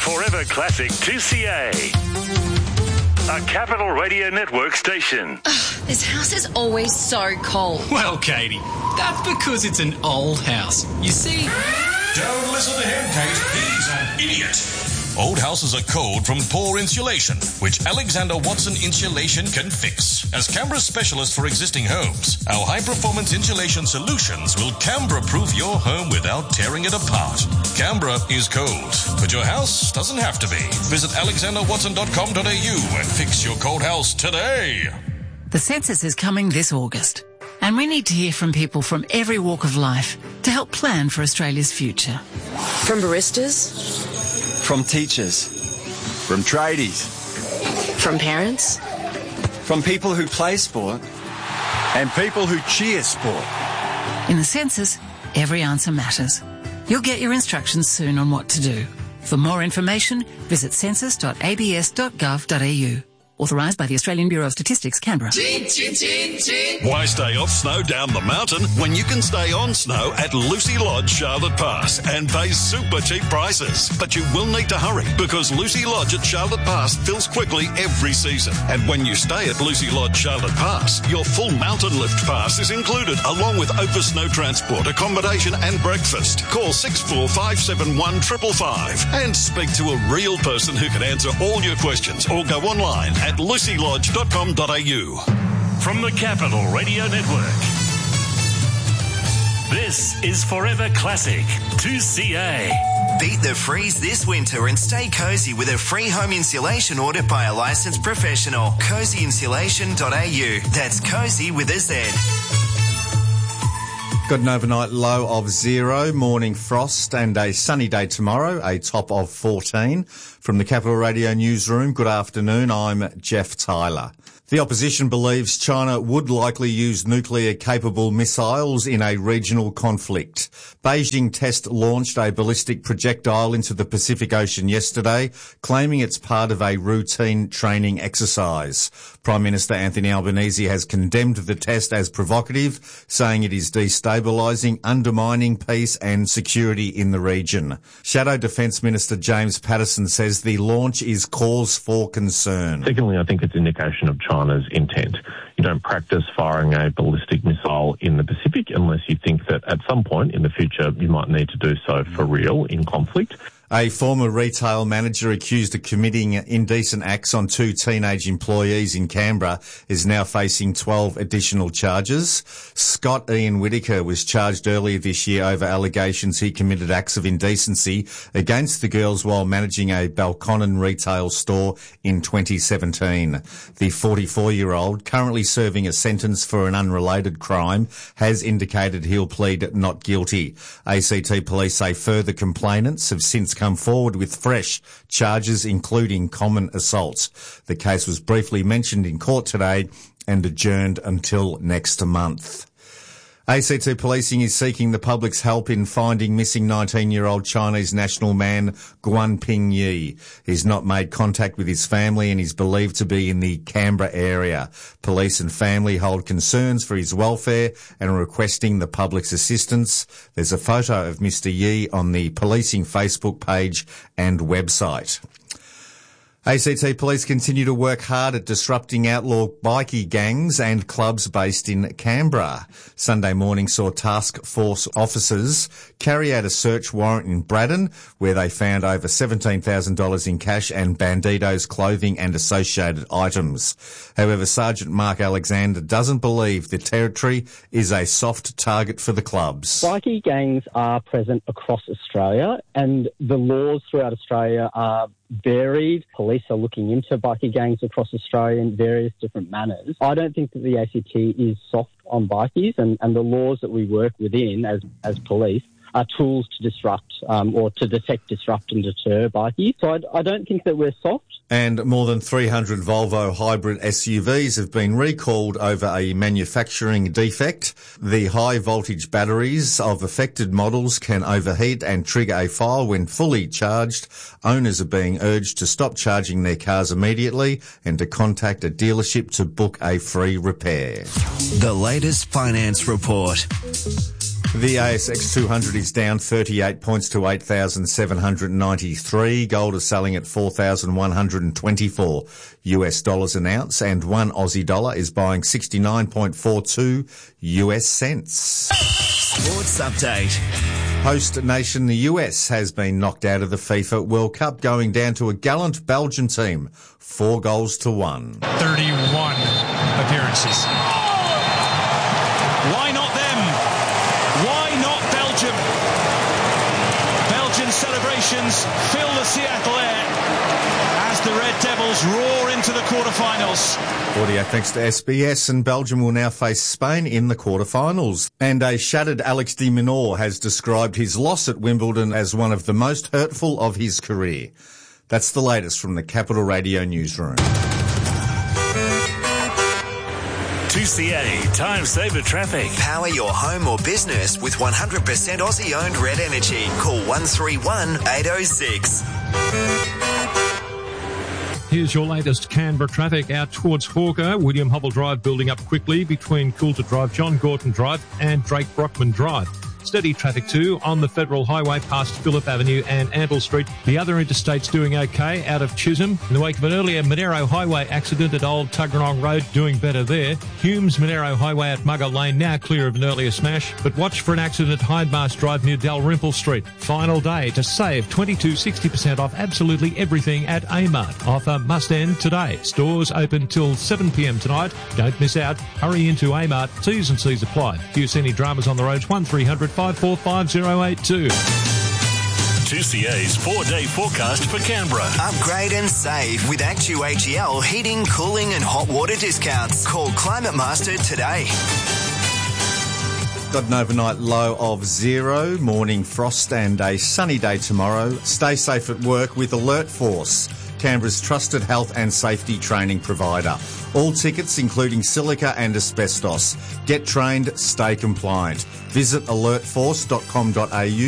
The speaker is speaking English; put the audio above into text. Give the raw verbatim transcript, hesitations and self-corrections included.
Forever Classic two C A. A Capital Radio Network station. Ugh, this house is always so cold. Well, Katie, that's because it's an old house. You see... Don't listen to him, Kate. He's an idiot. Old houses are cold from poor insulation, which Alexander Watson Insulation can fix. As Canberra's specialist for existing homes, our high-performance insulation solutions will Canberra-proof your home without tearing it apart. Canberra is cold, but your house doesn't have to be. Visit alexander watson dot com dot a u and fix your cold house today. The census is coming this August, and we need to hear from people from every walk of life to help plan for Australia's future. From baristas, from teachers, from tradies, from parents, from people who play sport, and people who cheer sport. In the census, every answer matters. You'll get your instructions soon on what to do. For more information, visit census dot a b s dot gov dot a u. Authorised by the Australian Bureau of Statistics, Canberra. Chin, chin, chin, chin. Why stay off snow down the mountain when you can stay on snow at Lucy Lodge, Charlotte Pass, and pay super cheap prices? But you will need to hurry because Lucy Lodge at Charlotte Pass fills quickly every season. And when you stay at Lucy Lodge, Charlotte Pass, your full mountain lift pass is included along with over snow transport, accommodation and breakfast. Call six four five seven one five five five and speak to a real person who can answer all your questions or go online at at lucy lodge dot com dot a u. From the Capital Radio Network, this is Forever Classic two C A. Beat the freeze this winter and stay cosy with a free home insulation audit by a licensed professional. cozy insulation dot a u. That's cozy with a Z. Got an overnight low of zero, morning frost and a sunny day tomorrow, a top of fourteen. From the Capital Radio Newsroom, good afternoon, I'm Jeff Tyler. The opposition believes China would likely use nuclear-capable missiles in a regional conflict. Beijing test launched a ballistic projectile into the Pacific Ocean yesterday, claiming it's part of a routine training exercise. Prime Minister Anthony Albanese has condemned the test as provocative, saying it is destabilising, undermining peace and security in the region. Shadow Defence Minister James Patterson says the launch is cause for concern. Secondly, I think it's an indication of China China's intent. You don't practice firing a ballistic missile in the Pacific unless you think that at some point in the future you might need to do so for real in conflict. A former retail manager accused of committing indecent acts on two teenage employees in Canberra is now facing twelve additional charges. Scott Ian Whittaker was charged earlier this year over allegations he committed acts of indecency against the girls while managing a Balconnen retail store in twenty seventeen. The forty-four-year-old, currently serving a sentence for an unrelated crime, has indicated he'll plead not guilty. A C T police say further complainants have since come forward with fresh charges, including common assault. The case was briefly mentioned in court today and adjourned until next month. A C T Policing is seeking the public's help in finding missing nineteen-year-old Chinese national man Guan Pingyi. He's not made contact with his family and is believed to be in the Canberra area. Police and family hold concerns for his welfare and are requesting the public's assistance. There's a photo of Mister Yi on the Policing Facebook page and website. A C T Police continue to work hard at disrupting outlaw bikie gangs and clubs based in Canberra. Sunday morning saw task force officers carry out a search warrant in Braddon, where they found over seventeen thousand dollars in cash and Bandido's clothing and associated items. However, Sergeant Mark Alexander doesn't believe the territory is a soft target for the clubs. Bikie gangs are present across Australia, and the laws throughout Australia are varied. Police are looking into bikie gangs across Australia in various different manners. I don't think that the A C T is soft on bikies, and, and the laws that we work within as, as police are tools to disrupt um, or to detect, disrupt and deter bikies. So I, I don't think that we're soft. And more than three hundred Volvo hybrid S U Vs have been recalled over a manufacturing defect. The high-voltage batteries of affected models can overheat and trigger a fire when fully charged. Owners are being urged to stop charging their cars immediately and to contact a dealership to book a free repair. The latest finance report. The A S X two hundred is down thirty-eight points to eight thousand seven hundred ninety-three. Gold is selling at four thousand one hundred twenty-four U S dollars an ounce, and one Aussie dollar is buying sixty-nine point four two U S cents. Sports update. Host nation the U S has been knocked out of the FIFA World Cup, going down to a gallant Belgian team, four goals to one. thirty-one appearances. Why not them? Why not Belgium? Belgian celebrations fill the Seattle air as the Red Devils roar into the quarterfinals. Audio thanks to S B S, and Belgium will now face Spain in the quarterfinals. And a shattered Alex de Minaur has described his loss at Wimbledon as one of the most hurtful of his career. That's the latest from the Capital Radio newsroom. two C A Time Saver Traffic. Power your home or business with one hundred percent Aussie-owned Red Energy. Call one three one, eight oh six. Here's your latest Canberra traffic out towards Hawker. William Hubble Drive building up quickly between Coulter Drive, John Gorton Drive and Drake Brockman Drive. Steady traffic too on the Federal Highway past Phillip Avenue and Antle Street. The other interstates doing okay out of Chisholm. In the wake of an earlier Monero Highway accident at Old Tuggeranong Road, doing better there. Humes Monero Highway at Mugger Lane now clear of an earlier smash. But watch for an accident at Hindmarsh Drive near Dalrymple Street. Final day to save twenty-two sixty percent off absolutely everything at Amart. Offer must end today. Stores open till seven p m tonight. Don't miss out. Hurry into Amart. T's and C's apply. If you see any dramas on the roads, one three hundred five four five oh eight two. two C A's four-day forecast for Canberra. Upgrade and save with Actu H E L heating, cooling and hot water discounts. Call Climate Master today. Got an overnight low of zero, morning frost and a sunny day tomorrow. Stay safe at work with Alert Force, Canberra's trusted health and safety training provider. All tickets, including silica and asbestos. Get trained, stay compliant. Visit alert force dot com dot a u